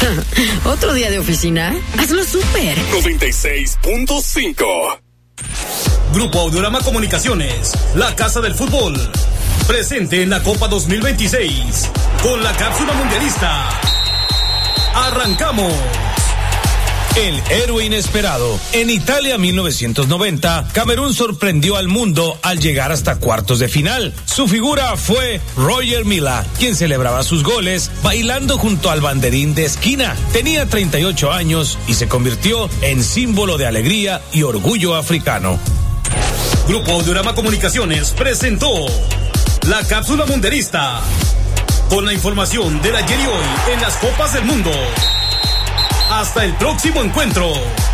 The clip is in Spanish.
¿Otro día de oficina? Hazlo súper. 96.5. Grupo Audiorama Comunicaciones, la casa del fútbol, presente en la Copa 2026, con la cápsula mundialista. ¡Arrancamos! El héroe inesperado. En Italia 1990, Camerún sorprendió al mundo al llegar hasta cuartos de final. Su figura fue Roger Milla, quien celebraba sus goles bailando junto al banderín de esquina. Tenía 38 años y se convirtió en símbolo de alegría y orgullo africano. Grupo Audiorama Comunicaciones presentó la cápsula mundialista, con la información del ayer y hoy en las Copas del Mundo. Hasta el próximo encuentro.